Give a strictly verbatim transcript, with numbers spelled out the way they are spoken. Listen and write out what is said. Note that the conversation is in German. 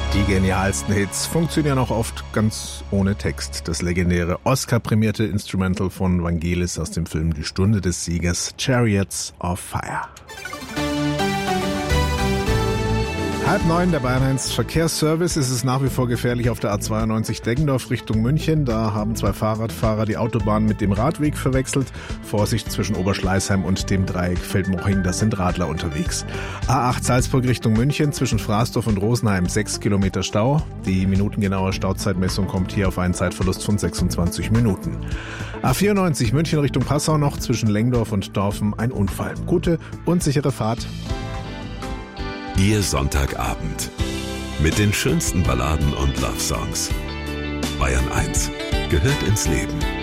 Die genialsten Hits funktionieren auch oft ganz ohne Text. Das legendäre Oscar-prämierte Instrumental von Vangelis aus dem Film Die Stunde des Siegers, Chariots of Fire. Halb neun, der Bayern eins Verkehrsservice. Es ist nach wie vor gefährlich auf der A zweiundneunzig Deggendorf Richtung München. Da haben zwei Fahrradfahrer die Autobahn mit dem Radweg verwechselt. Vorsicht zwischen Oberschleißheim und dem Dreieck Feldmoching, da sind Radler unterwegs. A acht Salzburg Richtung München, zwischen Fraßdorf und Rosenheim sechs Kilometer Stau. Die minutengenaue Stauzeitmessung kommt hier auf einen Zeitverlust von sechsundzwanzig Minuten. A vierundneunzig München Richtung Passau noch, zwischen Lengdorf und Dorfen ein Unfall. Gute und sichere Fahrt. Ihr Sonntagabend mit den schönsten Balladen und Love-Songs. Bayern eins gehört ins Leben.